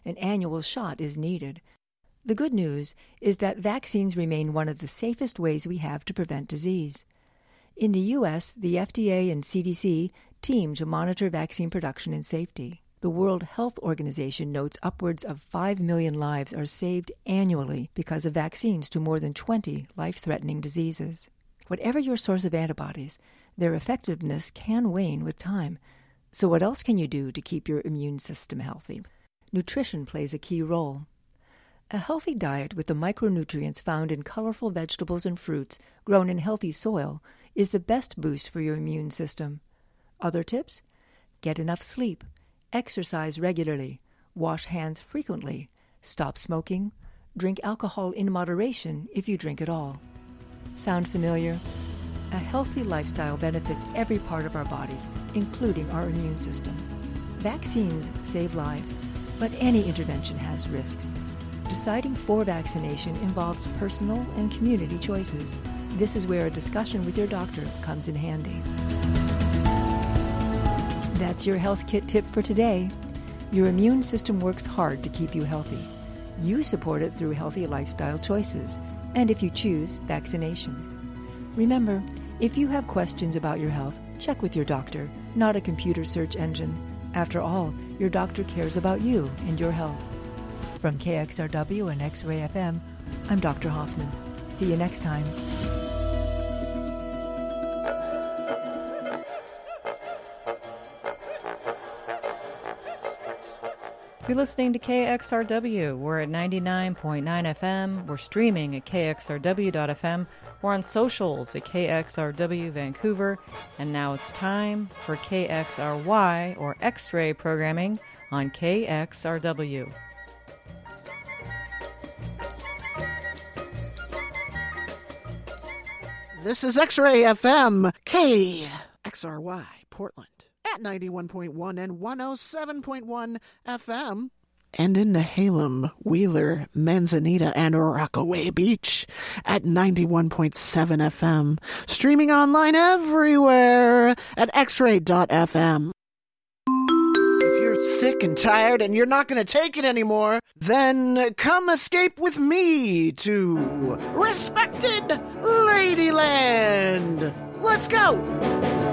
an annual shot is needed. The good news is that vaccines remain one of the safest ways we have to prevent disease. In the U.S., the FDA and CDC team to monitor vaccine production and safety. The World Health Organization notes upwards of 5 million lives are saved annually because of vaccines to more than 20 life-threatening diseases. Whatever your source of antibodies, their effectiveness can wane with time. So what else can you do to keep your immune system healthy? Nutrition plays a key role. A healthy diet with the micronutrients found in colorful vegetables and fruits grown in healthy soil is the best boost for your immune system. Other tips? Get enough sleep. Exercise regularly, wash hands frequently, stop smoking, drink alcohol in moderation if you drink at all. Sound familiar? A healthy lifestyle benefits every part of our bodies, including our immune system. Vaccines save lives, but any intervention has risks. Deciding for vaccination involves personal and community choices. This is where a discussion with your doctor comes in handy. That's your health kit tip for today. Your immune system works hard to keep you healthy. You support it through healthy lifestyle choices, and if you choose, vaccination. Remember, if you have questions about your health, check with your doctor, not a computer search engine. After all, your doctor cares about you and your health. From KXRW and X-Ray FM, I'm Dr. Hoffman. See you next time. You're listening to KXRW. We're at 99.9 FM. We're streaming at kxrw.fm. We're on socials at KXRW Vancouver. And now it's time for KXRY, or X-ray programming, on KXRW. This is X-Ray FM, KXRY, Portland. At 91.1 and 107.1 FM. And in Nehalem, Wheeler, Manzanita, and Rockaway Beach at 91.7 FM. Streaming online everywhere at xray.fm. If you're sick and tired and you're not going to take it anymore, then come escape with me to Respected Ladyland. Let's go!